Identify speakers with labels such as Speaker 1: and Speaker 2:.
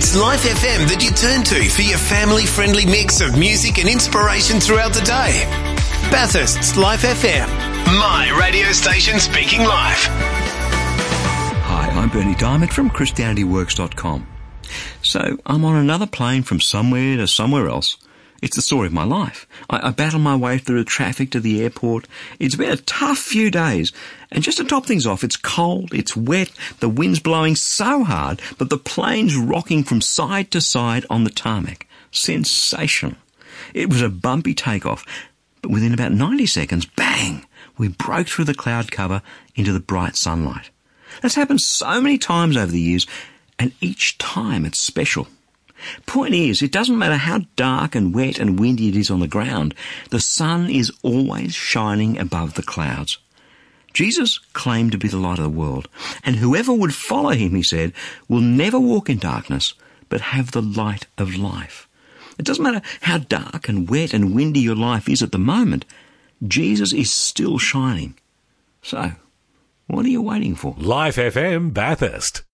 Speaker 1: It's Life FM that you turn to for your family-friendly mix of music and inspiration throughout the day. Bathurst's Life FM, my radio station speaking life.
Speaker 2: Hi, I'm Bernie Diamond from ChristianityWorks.com. So, I'm on another plane from somewhere to somewhere else. It's the story of my life. I battle my way through the traffic to the airport. It's been a tough few days. And just to top things off, it's cold, it's wet, the wind's blowing so hard that the plane's rocking from side to side on the tarmac. Sensational. It was a bumpy takeoff, but within about 90 seconds, bang, we broke through the cloud cover into the bright sunlight. That's happened so many times over the years, and each time it's special. Point is, it doesn't matter how dark and wet and windy it is on the ground, the sun is always shining above the clouds. Jesus claimed to be the light of the world, and whoever would follow him, he said, will never walk in darkness, but have the light of life. It doesn't matter how dark and wet and windy your life is at the moment, Jesus is still shining. So, what are you waiting for?
Speaker 3: Life FM Bathurst.